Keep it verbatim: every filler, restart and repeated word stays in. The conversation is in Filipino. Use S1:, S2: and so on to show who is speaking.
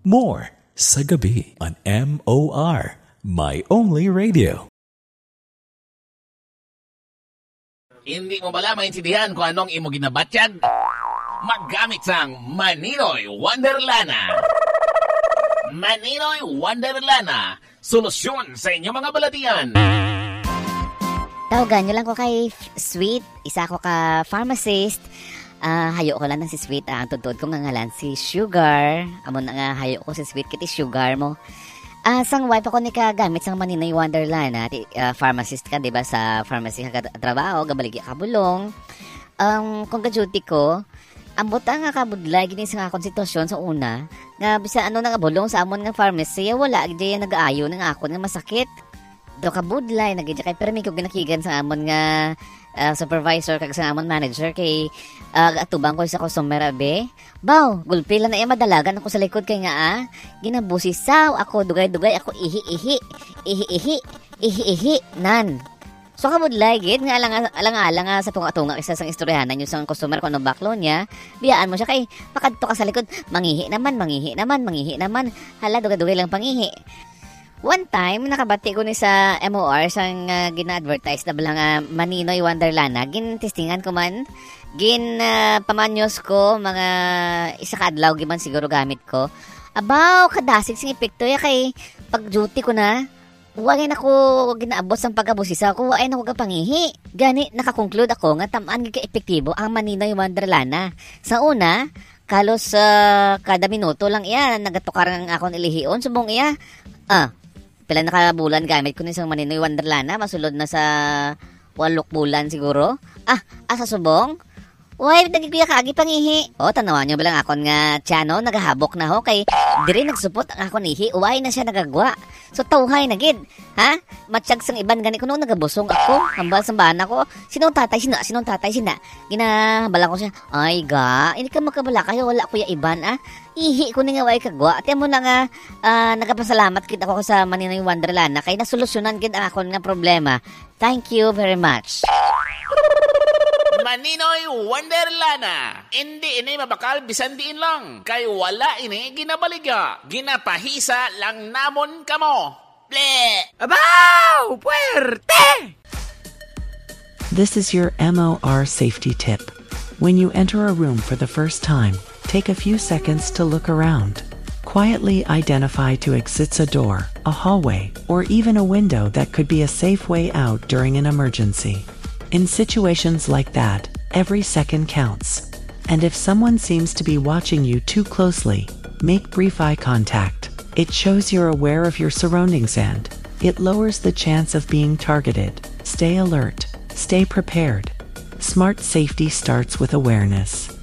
S1: More sa gabi on M O R, My Only Radio.
S2: Hindi mo bala maintindihan kung anong imo ginabatyag? Maggamit sang Maninoy Wonderlana. Maninoy Wonderlana, solusyon sa inyong mga balatian.
S3: Tawagan nyo lang ko kay Sweet. Isa ko ka pharmacist. Uh, hayo ko lang ng si Sweet. Uh, ang tuntod ko nga ngalan si Sugar. Amon na nga hayo ko si Sweet kiti Sugar mo. Uh, sang wife ako ni ka gamit sang Maninoy Wonderlana. Uh, pharmacist ka, diba? Sa pharmacy ka trabaho, gabaligi ka bulong. Um, kung ka-duty ko, ambot nga kabudlay gini sa nga konstitusyon sa una. Nga bisa ano nga bulong sa amon nga pharmacy, wala diyan nag-aayo ng akon nga masakit. Do kabudlay nagidya kay permi ko ginakigan sa amon nga uh, supervisor kag sa amon manager kay uh, atubang ko sa customer abe. Baw, gulpila na iya madalagan ako sa likod kay nga ah. Ginabusisaw ako dugay-dugay ako ihi-ihi. Ihi-ihi. Ihi-ihi nan. So kabudlay gid nga alang alang alang sa tunga-tunga isa sang istoryahan nyo sang customer ko no baklo niya. Biyaan mo siya kay pakadto ka sa likod, mangihi naman, mangihi naman, mangihi naman. Hala dugay-dugay lang pangihi. One time nakabati ko ni sa M O R sang uh, gina-advertise na bala nga Maninoy Wonderlana. Gin testingan ko man, gin uh, pamanyos ko mga isa ka adlaw giman siguro gamit ko. Abaw kadasig sing epekto ya kay pag duty ko na. Wagay na ko ginaabot sang pag-abusisa ko, wagay na ko kapangihi. Gani, nakakonclude ako nga tamaan nga ka-epektibo ang Maninoy Wonderlana. Sa una, kalos uh, kada minuto lang iya, nagatukar ang akong ilihion, subong iya. Ah, pila nakabulan gamit ko ni sang Maninoy Wonderlana, masulod na sa walok bulan siguro. Ah, asa subong? Uy, nagikuya kaagi pangihi. O, tanawan nyo balang akon nga tiyano, nagahabok na ho, kay diri nagsupot ang akon ihi, uway na siya nagagwa. So, tawhay na gid. Ha? Matsyag sang iban gani ko nung nagabusong ako, hambal sambahan ako. Sinong tatay sina? Sinong tatay sina? Ginabala ko siya, ay ga, hindi ka makabala kayo, wala kuya iban, ah. Ihi ko ni nga way kagwa. At yan mo na nga, uh, nagapasalamat kid ako sa Maninoy Wonderlana, kay nasolusyonan kid ang akon nga problema. Thank you very much.
S2: Maninoy Wonderlana. Hindi ini mabakal bisan diin lang. Kay wala ini ginabaliga. Ginapahisa lang namon kamo. Ble!
S4: Abaw! Puerte!
S5: This is your M O R safety tip. When you enter a room for the first time, take a few seconds to look around. Quietly identify two exits: a door, a hallway, or even a window that could be a safe way out during an emergency. In situations like that, every second counts. And if someone seems to be watching you too closely, make brief eye contact. It shows you're aware of your surroundings and it lowers the chance of being targeted. Stay alert. Stay prepared. Smart safety starts with awareness.